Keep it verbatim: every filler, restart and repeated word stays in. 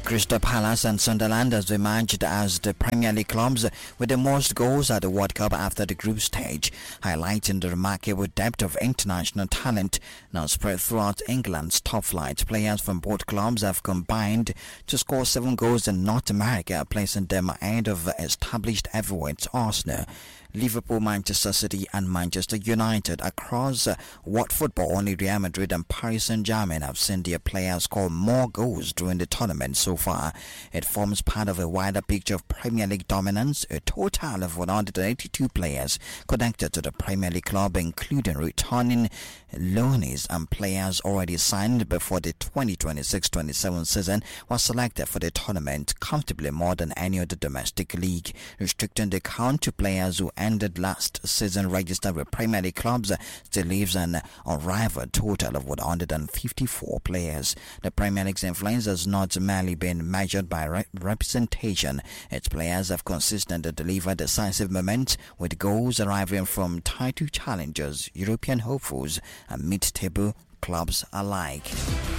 Crystal Palace and Sunderland has emerged as the Premier League clubs with the most goals at the World Cup after the group stage, highlighting the remarkable depth of international talent now spread throughout England's top flight. Players from both clubs have combined to score seven goals in North America, placing them ahead of established heavyweights Arsenal, Liverpool, Manchester City and Manchester United. Across uh, world football, only Real Madrid and Paris Saint-Germain have seen their players score more goals during the tournament so far. It forms part of a wider picture of Premier League dominance. A total of one hundred eighty-two players connected to the Premier League club, including returning loanees and players already signed before the twenty twenty-six twenty-seven season, were selected for the tournament, comfortably more than any other domestic league. Restricting the count to players who ended last season registered with Premier League clubs still leaves an unrivaled total of one hundred fifty-four players. The Premier League's influence has not merely been measured by re- representation. Its players have consistently delivered decisive moments, with goals arriving from title challengers, European hopefuls and mid-table clubs alike.